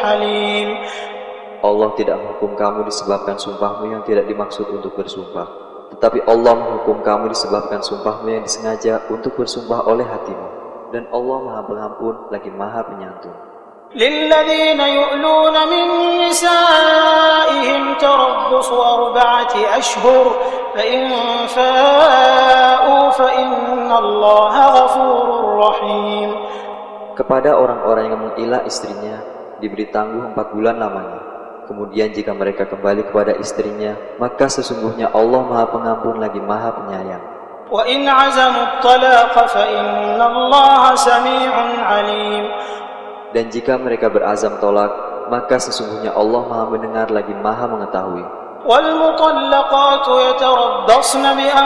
حليم. Allah tidak menghukum kamu disebabkan sumpahmu yang tidak dimaksud untuk bersumpah, tetapi Allah menghukum kamu disebabkan sumpahmu yang disengaja untuk bersumpah oleh hatimu. Dan Allah Maha Pengampun lagi Maha Penyantun. للذين يؤلون من نسائهم تربص 4 أشهر فإن فاءوا فإن الله غفور رحيم. Kepada orang-orang yang mengilah istrinya diberi tangguh 4 bulan lamanya. Kemudian jika mereka kembali kepada istrinya, maka sesungguhnya Allah Maha Pengampun lagi Maha Penyayang. وإن عزموا الطلاق فإن الله سميع عليم. Dan jika mereka berazam tolak, maka sesungguhnya Allah Maha Mendengar lagi Maha Mengetahui. والمطلقات يتربصن